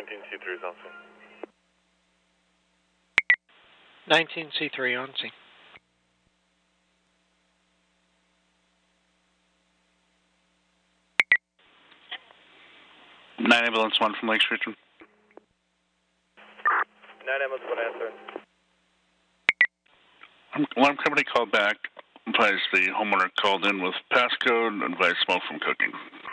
19C3 is on scene. 19C3 on scene. Nine ambulance 1 from Lake Street. 9 ambulance 1 answer. Alarm company called back, advised the homeowner called in with passcode and advised smoke from cooking.